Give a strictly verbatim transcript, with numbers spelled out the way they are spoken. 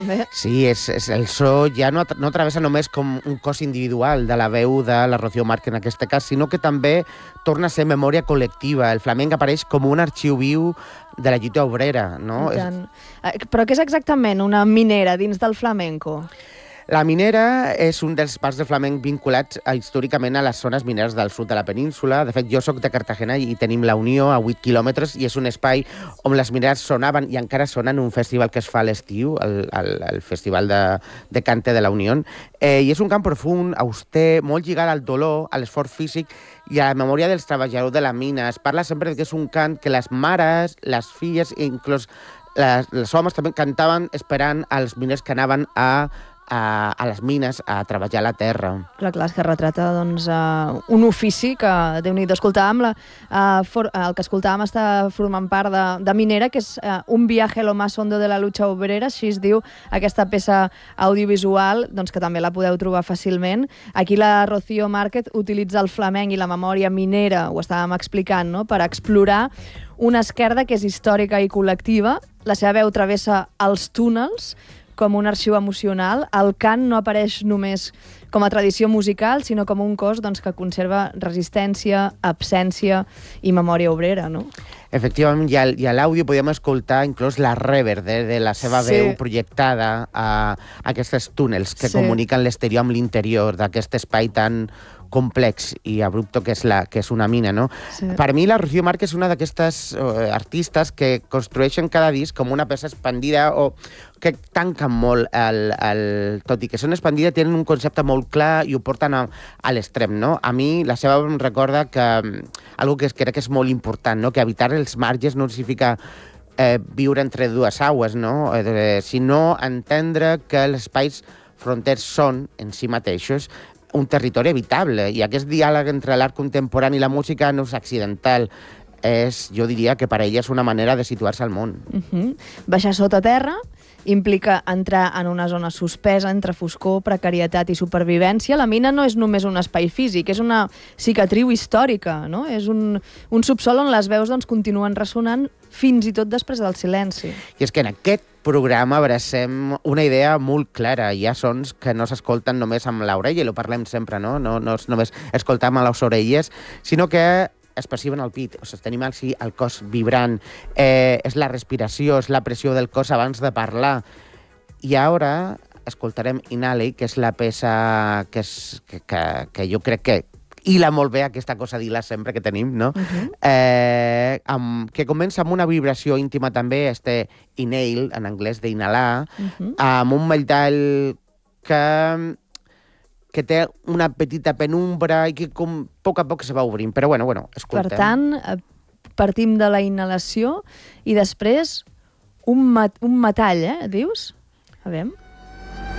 Sí, és, és el so ja no, no travessa només com un cos individual de la veu de la Rocío Márquez en aquest cas, sinó que també torna a ser memòria col·lectiva. El flamenc apareix com un arxiu viu de la lluita obrera, no? És... Però què és exactament una minera dins del flamenco? La minera és un dels parts de flamenc vinculats a, històricament a les zones mineres del sud de la península. De fet, jo sóc de Cartagena i tenim la Unió a vuit quilòmetres i és un espai on les mineres sonaven i encara sonen un festival que es fa a l'estiu, el, el, el Festival de, de Cante de la Unió. Eh, I és un camp profund, auster, molt lligat al dolor, a l'esforç físic i a la memòria dels treballadors de la mina. Es parla sempre que és un cant que les mares, les filles i inclús les, les homes també cantaven esperant als miners que anaven a A, a les mines a treballar la terra. Clar, clar, és que retrata doncs, uh, un ofici que, Déu-n'hi-do, escoltàvem, la, uh, for, uh, el que escoltàvem està formant part de, de Minera, que és uh, un viaje lo más hondo de la lucha obrera, així es diu aquesta peça audiovisual, doncs, que també la podeu trobar fàcilment. Aquí la Rocío Márquez utilitza el flamenc i la memòria minera, ho estàvem explicant, no?, per explorar una esquerda que és històrica i col·lectiva. La seva veu travessa els túnels com un arxiu emocional. El cant no apareix només com a tradició musical, sinó com un cos doncs, que conserva resistència, absència i memòria obrera, no? Efectivament, i a l'àudio podíem escoltar inclús la reverb de, de la seva sí. veu projectada a, a aquests túnels que sí. comuniquen l'exterior amb l'interior d'aquest espai tan complex i abrupto que és, la, que és una mina, no? Sí. Per mi, la Rocío Márquez és una d'aquestes uh, artistes que construeixen cada disc com una peça expandida o que tanquen molt, el, el, tot i que són expandida, tenen un concepte molt clar i ho porten a, a l'extrem, no? A mi, la seva em recorda que algo que crec que és molt important, no? Que evitar els marges no significa eh, viure entre dues aigües, no? Eh, sinó entendre que els espais fronters són, en si mateixos, un territori habitable, i aquest diàleg entre l'art contemporani i la música no és accidental. És, jo diria que per ella és una manera de situar-se al món. Uh-huh. Baixar sota terra implica entrar en una zona suspesa entre foscor, precarietat i supervivència. La mina no és només un espai físic, és una cicatriu històrica, no? És un, un subsol on les veus doncs, continuen ressonant fins i tot després del silenci. I és que en aquest programa abracem una idea molt clara. Hi ha sons que no s'escolten només amb l'orella, i ho parlem sempre, no? No, no és només escoltar amb les orelles, sinó que es perciben el pit, o sigui, tenim així el cos vibrant, eh, és la respiració, és la pressió del cos abans de parlar. I ara escoltarem Inhale, que és la peça que, és, que, que, que jo crec que hila molt bé aquesta cosa d'hilar sempre que tenim, no? Uh-huh. eh, amb, que comença amb una vibració íntima també, este inhale, en anglès d'inhalar, uh-huh. amb un metall que... que té una petita penumbra i que com a poc a poc se va obrint. Però bueno, bueno, escoltem. Per tant, partim de la inhalació i després un, mat un metall, eh, dius? A veure...